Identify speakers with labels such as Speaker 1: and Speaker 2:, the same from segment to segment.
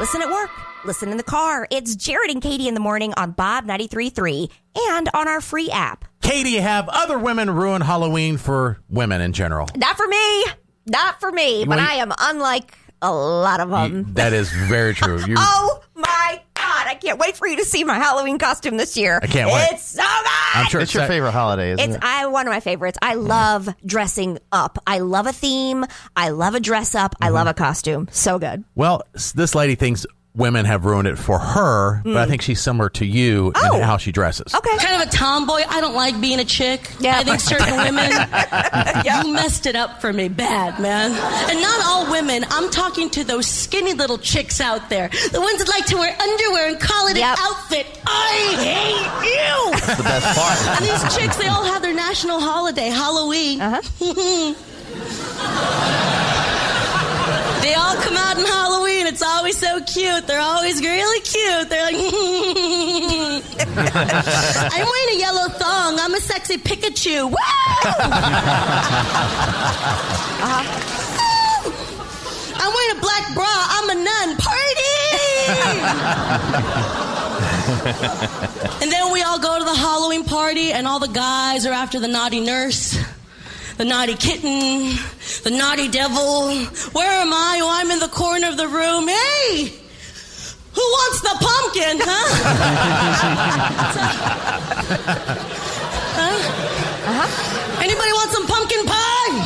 Speaker 1: Listen at work. Listen in the car. It's Jared and Katie in the morning on Bob 93.3 and on our free app.
Speaker 2: Katie, have other women ruin Halloween for women in general?
Speaker 1: Not for me. Not for me. But I am unlike a lot of them.
Speaker 2: That is very true.
Speaker 1: Oh, my God. I can't wait for you to see my Halloween costume this year.
Speaker 2: I can't wait.
Speaker 1: It's so good.
Speaker 2: I'm sure
Speaker 3: it's your favorite holiday, isn't it?
Speaker 1: It's one of my favorites. I love dressing up. I love a theme. I love a dress up. I love a costume. So good.
Speaker 2: Well, this lady thinks women have ruined it for her, but I think she's similar to you in how she dresses.
Speaker 1: Okay.
Speaker 4: Kind of a tomboy. I don't like being a chick.
Speaker 1: Yeah.
Speaker 4: I think certain women, you messed it up for me bad, man. And not all women. I'm talking to those skinny little chicks out there. The ones that like to wear underwear and call it an outfit. I hate you.
Speaker 3: That's the best part.
Speaker 4: And these chicks, they all have their national holiday, Halloween. They all come out in Halloween. It's always so cute. They're always really cute. They're like, I'm wearing a yellow thong. I'm a sexy Pikachu. Woo! I'm wearing a black bra. I'm a nun. Party! And then we all go to the Halloween party, and all the guys are after the naughty nurse, the naughty kitten, the naughty devil. Where am I? Oh, I'm in the corner of the room. Hey! Who wants the pumpkin, huh? Anybody want some pumpkin pie?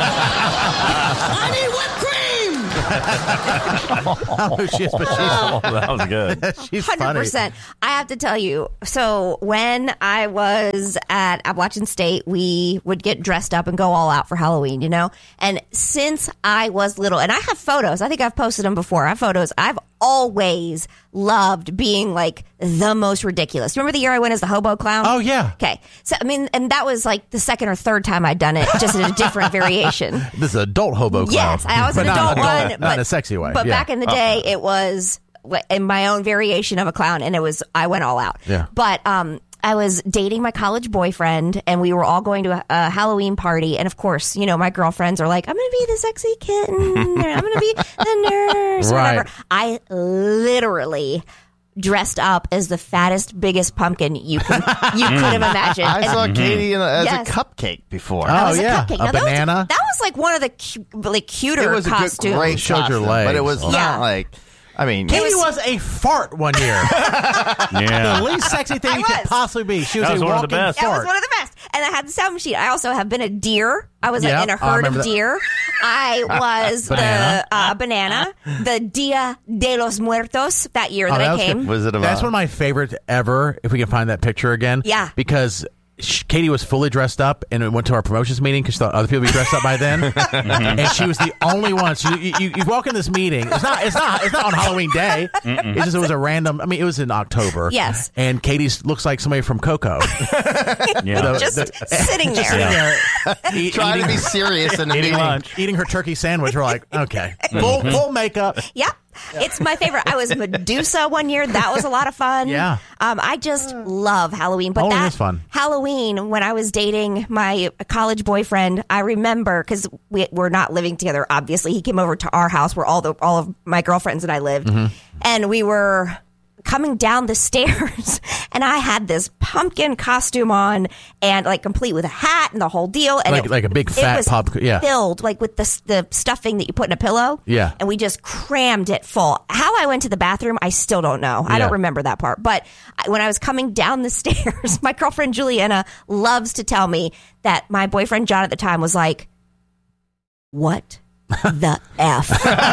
Speaker 4: I need whipped cream!
Speaker 3: That was good.
Speaker 2: She's
Speaker 1: 100%.
Speaker 2: funny.
Speaker 1: I have to tell you, so when I was at Appalachian State, we would get dressed up and go all out for Halloween, you know? And since I was little, and I have photos, I think I've posted them before. I have photos. I've always loved being like the most ridiculous. Remember the year I went as the hobo clown?
Speaker 2: Oh, yeah.
Speaker 1: Okay. So, I mean, and that was like the second or third time I'd done it, just in a different variation.
Speaker 2: This is adult hobo clown.
Speaker 1: Yes, I was an
Speaker 2: But
Speaker 1: adult one.
Speaker 2: not in a sexy way.
Speaker 1: But
Speaker 2: Yeah.
Speaker 1: back in the day, it was in my own variation of a clown, and I went all out.
Speaker 2: Yeah.
Speaker 1: But I was dating my college boyfriend, and we were all going to a Halloween party. And of course, you know, my girlfriends are like, I'm going to be the sexy kitten. I'm going to be the nurse. Or
Speaker 2: Right.
Speaker 1: whatever. I literally dressed up as the fattest, biggest pumpkin you could have imagined.
Speaker 3: I saw Katie as
Speaker 1: Yes.
Speaker 3: a cupcake before.
Speaker 2: Oh,
Speaker 1: was a
Speaker 2: yeah.
Speaker 1: cupcake.
Speaker 2: A
Speaker 1: Now,
Speaker 2: banana.
Speaker 1: That was like one of the cuter
Speaker 3: It was a
Speaker 1: costumes.
Speaker 3: great
Speaker 2: Showed your
Speaker 3: costume,
Speaker 2: legs.
Speaker 3: but it was
Speaker 2: Yeah.
Speaker 3: not like. I mean,
Speaker 2: Katie was a fart one year.
Speaker 5: Yeah.
Speaker 2: The least sexy thing
Speaker 1: I
Speaker 2: you could
Speaker 1: was.
Speaker 2: possibly be. She was
Speaker 5: That was
Speaker 2: a
Speaker 5: one of
Speaker 2: walking
Speaker 5: the best.
Speaker 1: That was
Speaker 2: fart.
Speaker 1: one of the best. And I had the sound machine. I also have been a deer. I was
Speaker 2: Yeah,
Speaker 1: in a
Speaker 2: I
Speaker 1: herd
Speaker 2: remember
Speaker 1: of
Speaker 2: that.
Speaker 1: deer. I was
Speaker 2: Banana.
Speaker 1: the banana, the Dia de los Muertos that year that I
Speaker 2: was
Speaker 1: came.
Speaker 2: good.
Speaker 3: Was it about?
Speaker 2: That's one of my favorites ever, if we can find that picture again.
Speaker 1: Yeah.
Speaker 2: Because Katie was fully dressed up and it went to our promotions meeting because other people would be dressed up by then. And she was the only one. So you walk in this meeting. It's not on Halloween day. It's just, it was a random, I mean, it was in October.
Speaker 1: Yes.
Speaker 2: And Katie looks like somebody from Coco.
Speaker 5: Yeah.
Speaker 1: Just sitting there.
Speaker 2: Sitting there
Speaker 3: trying to be serious in the
Speaker 5: Eating
Speaker 3: meeting.
Speaker 5: lunch.
Speaker 2: eating her turkey sandwich. We're like, okay. Full makeup.
Speaker 1: Yep. It's my favorite. I was Medusa one year. That was a lot of fun.
Speaker 2: Yeah.
Speaker 1: I just love Halloween. But
Speaker 2: Halloween
Speaker 1: that
Speaker 2: is fun.
Speaker 1: Halloween, when I was dating my college boyfriend, I remember, because we're not living together, obviously. He came over to our house where all of my girlfriends and I lived.
Speaker 2: Mm-hmm.
Speaker 1: And we were coming down the stairs, and I had this pumpkin costume on, and like complete with a hat and the whole deal, and
Speaker 2: Like a big fat
Speaker 1: it was
Speaker 2: pumpkin, yeah.
Speaker 1: filled like with the stuffing that you put in a pillow,
Speaker 2: Yeah.
Speaker 1: and we just crammed it full. How I went to the bathroom, I still don't know. I
Speaker 2: Yeah.
Speaker 1: don't remember that part. But when I was coming down the stairs, my girlfriend Juliana loves to tell me that my boyfriend John at the time was like, "What the F?"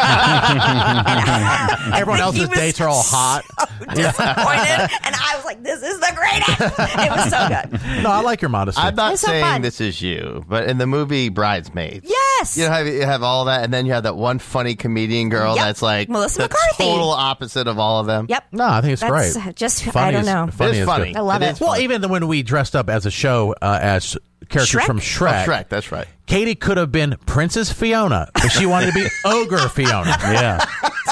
Speaker 2: Everyone else's dates are all hot.
Speaker 1: Disappointed, and I was like, "This is the greatest." It was so good.
Speaker 2: No, I like your modesty.
Speaker 3: I'm not
Speaker 1: It's so
Speaker 3: saying
Speaker 1: fun.
Speaker 3: this is you, but in the movie Bridesmaids,
Speaker 1: Yes.
Speaker 3: you have all that, and then you have that one funny comedian girl
Speaker 1: Yep.
Speaker 3: that's like
Speaker 1: Melissa
Speaker 3: the
Speaker 1: McCarthy.
Speaker 3: total opposite of all of them.
Speaker 1: Yep.
Speaker 2: No, I think it's
Speaker 1: That's
Speaker 2: great.
Speaker 1: just
Speaker 2: Funny
Speaker 1: I don't
Speaker 2: is-
Speaker 1: know.
Speaker 2: funny
Speaker 3: It's
Speaker 2: is
Speaker 3: funny.
Speaker 2: good.
Speaker 1: I love it.
Speaker 3: is
Speaker 2: Well,
Speaker 3: funny.
Speaker 2: even when we dressed up as a show as characters
Speaker 1: Shrek?
Speaker 2: from
Speaker 3: Oh,
Speaker 2: Shrek,
Speaker 3: Shrek, that's right.
Speaker 2: Katie could have been Princess Fiona, but she wanted to be Ogre Fiona.
Speaker 5: Yeah.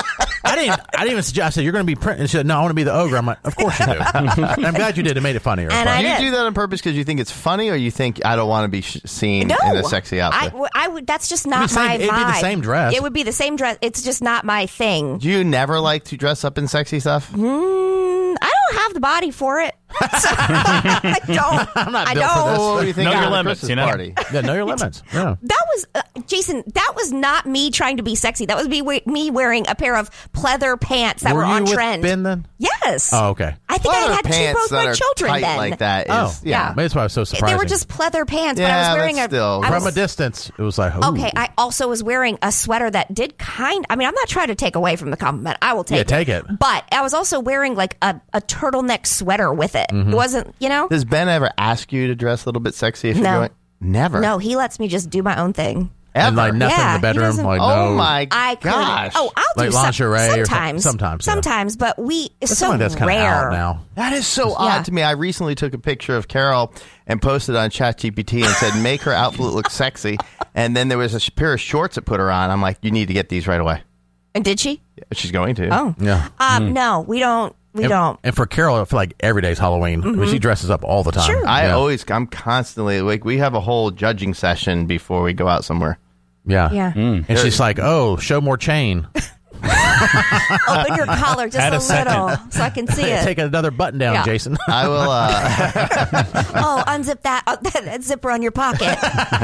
Speaker 2: I didn't even suggest. I said, you're going to be Prince. And she said, no, I want to be the ogre. I'm like, of course you do. And I'm glad you did. It made it funnier.
Speaker 1: And
Speaker 2: But-
Speaker 1: I
Speaker 3: Do you
Speaker 1: did.
Speaker 3: do that on purpose because you think it's funny, or you think I don't want to be seen
Speaker 1: No,
Speaker 3: in a sexy outfit?
Speaker 1: I would. That's just not
Speaker 2: It'd be
Speaker 1: my
Speaker 2: same-
Speaker 1: vibe.
Speaker 2: it'd be the same dress.
Speaker 1: It would be the same dress. It's just not my thing.
Speaker 3: Do you never like to dress up in sexy stuff?
Speaker 1: I don't have the body for it. So, I don't.
Speaker 2: I'm not
Speaker 1: I
Speaker 2: built for
Speaker 1: don't.
Speaker 2: this.
Speaker 3: What do you think
Speaker 5: Know
Speaker 3: of
Speaker 5: your
Speaker 3: the
Speaker 5: limits,
Speaker 3: Christmas
Speaker 5: you know?
Speaker 3: party?
Speaker 2: Yeah, know your limits. Yeah.
Speaker 1: That was Jason. That was not me trying to be sexy. That was me wearing a pair of pleather pants that were
Speaker 2: you
Speaker 1: on
Speaker 2: with
Speaker 1: trend.
Speaker 2: Ben then?
Speaker 1: Yes.
Speaker 2: Oh, okay.
Speaker 1: I think I
Speaker 3: Pleather
Speaker 1: had
Speaker 3: pants
Speaker 1: both
Speaker 3: that
Speaker 1: my
Speaker 3: are
Speaker 1: children
Speaker 3: tight
Speaker 1: then.
Speaker 3: like that is,
Speaker 2: Oh,
Speaker 3: yeah.
Speaker 2: Maybe that's why I was so surprised.
Speaker 1: They were just pleather pants, but I
Speaker 3: Yeah,
Speaker 1: was wearing
Speaker 3: that's still-
Speaker 1: I
Speaker 2: From
Speaker 1: was-
Speaker 2: a distance, it was like, ooh.
Speaker 1: Okay, I also was wearing a sweater that did I'm not trying to take away from the compliment. I will take it.
Speaker 2: Yeah, take it.
Speaker 1: But I was also wearing like a turtleneck sweater with it.
Speaker 2: Mm-hmm.
Speaker 1: It wasn't,
Speaker 3: Does Ben ever ask you to dress a little bit sexy if
Speaker 1: No.
Speaker 3: you're going? Never.
Speaker 1: No, he lets me just do my own thing.
Speaker 3: Ever.
Speaker 2: And like nothing
Speaker 1: Yeah,
Speaker 2: in the
Speaker 1: he
Speaker 2: bedroom.
Speaker 1: doesn't-
Speaker 2: Like,
Speaker 3: Oh
Speaker 2: no.
Speaker 3: my
Speaker 1: I couldn't.
Speaker 3: gosh.
Speaker 1: Oh, I'll
Speaker 2: Like
Speaker 1: do
Speaker 2: lingerie or
Speaker 1: sometimes.
Speaker 2: sometimes, yeah.
Speaker 1: Sometimes, but it's so
Speaker 2: Something that's kind of
Speaker 1: rare.
Speaker 2: out now.
Speaker 3: That is so
Speaker 1: Yeah.
Speaker 3: odd to me. I recently took a picture of Carol and posted on ChatGPT and said, make her outfit look sexy. And then there was a pair of shorts that put her on. I'm like, you need to get these right away.
Speaker 1: And did she?
Speaker 3: She's going to.
Speaker 1: Oh,
Speaker 2: Yeah.
Speaker 1: no, we don't. We don't.
Speaker 2: And for Carol, I feel like every day's Halloween. I mean, she dresses up all the time.
Speaker 1: Sure.
Speaker 2: Yeah.
Speaker 3: I'm constantly, like, we have a whole judging session before we go out somewhere.
Speaker 2: Yeah.
Speaker 1: Yeah.
Speaker 2: And she's like, oh, show more chain.
Speaker 1: Open your collar just
Speaker 5: Add
Speaker 1: a
Speaker 5: a second.
Speaker 1: little so I can see it.
Speaker 2: Take another button down,
Speaker 1: Yeah.
Speaker 2: Jason.
Speaker 3: I will,
Speaker 1: Oh, unzip that zipper on your pocket.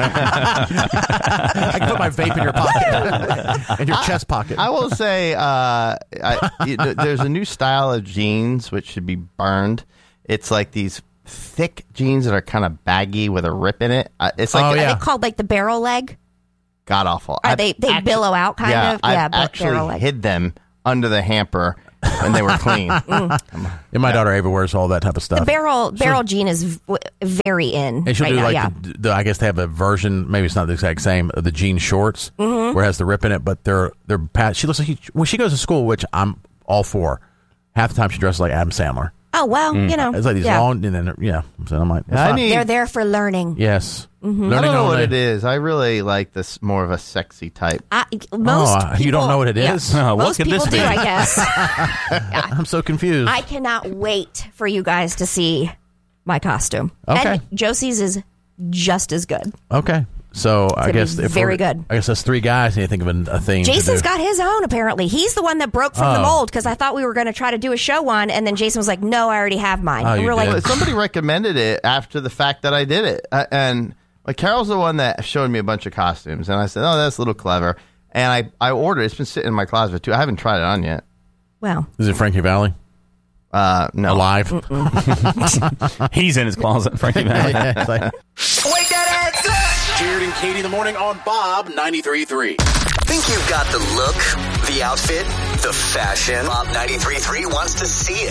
Speaker 2: I can put my vape in your pocket. In your chest pocket.
Speaker 3: I will say, there's a new style of jeans which should be burned. It's like these thick jeans that are kind of baggy with a rip in it. It's like
Speaker 2: Oh, yeah.
Speaker 1: Are they called like the barrel leg?
Speaker 3: god awful.
Speaker 1: Are they billow out kind of?
Speaker 3: I've
Speaker 1: Yeah, barrel
Speaker 3: actually
Speaker 1: leg.
Speaker 3: hid them under the hamper and they were clean.
Speaker 2: And my daughter Ava wears all that type of stuff.
Speaker 1: The barrel jean is very in
Speaker 2: And she'll
Speaker 1: right
Speaker 2: do
Speaker 1: now.
Speaker 2: like
Speaker 1: Yeah.
Speaker 2: the I guess they have a version, maybe it's not the exact same, of the jean shorts where it has the rip in it, but they're she looks like when she goes to school, which I'm all for. Half the time she dresses like Adam Sandler.
Speaker 1: Oh well,
Speaker 2: It's like these
Speaker 1: yeah.
Speaker 2: long, and then so I'm like, that's
Speaker 3: I
Speaker 2: fine.
Speaker 3: need.
Speaker 1: They're there for learning.
Speaker 2: Yes,
Speaker 3: I
Speaker 2: learning
Speaker 3: don't know
Speaker 2: all
Speaker 3: what
Speaker 2: day.
Speaker 3: it is. I really like this more of a sexy type.
Speaker 1: Most people,
Speaker 2: you don't know what it
Speaker 1: yeah.
Speaker 2: is?
Speaker 5: What
Speaker 1: Most
Speaker 5: could
Speaker 1: people
Speaker 5: this
Speaker 1: do,
Speaker 5: be?
Speaker 1: I guess.
Speaker 2: I'm so confused.
Speaker 1: I cannot wait for you guys to see my costume.
Speaker 2: Okay.
Speaker 1: And Josie's is just as good.
Speaker 2: Okay, so I
Speaker 1: gonna
Speaker 2: guess
Speaker 1: be
Speaker 2: if
Speaker 1: very
Speaker 2: we're-
Speaker 1: good.
Speaker 2: I guess that's three guys. And you think of a theme. to
Speaker 1: Jason's
Speaker 2: do.
Speaker 1: got his own, apparently. He's the one that broke from the
Speaker 2: Oh.
Speaker 1: mold because I thought we were going to try to do a show one, and then Jason was like, no, I already have mine.
Speaker 2: Oh,
Speaker 1: and
Speaker 2: you
Speaker 1: we were
Speaker 2: did.
Speaker 1: like,
Speaker 3: Somebody recommended it after the fact that I did it, and like Carol's the one that showed me a bunch of costumes, and I said, "Oh, that's a little clever." And I ordered. It's been sitting in my closet too. I haven't tried it on yet.
Speaker 1: well,
Speaker 2: Is it Frankie Valley
Speaker 3: No,
Speaker 2: alive?
Speaker 5: He's in his closet, Frankie Valley.
Speaker 2: Yeah, it's like-
Speaker 6: Wake that ass up! Jared and Katie in the morning on Bob 93.3.
Speaker 7: Think you've got the look, the outfit, the fashion? Bob 93.3 wants to see it.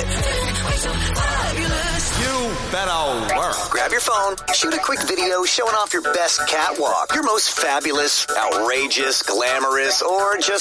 Speaker 6: You better work.
Speaker 7: Grab your phone, shoot a quick video showing off your best catwalk, your most fabulous, outrageous, glamorous, or just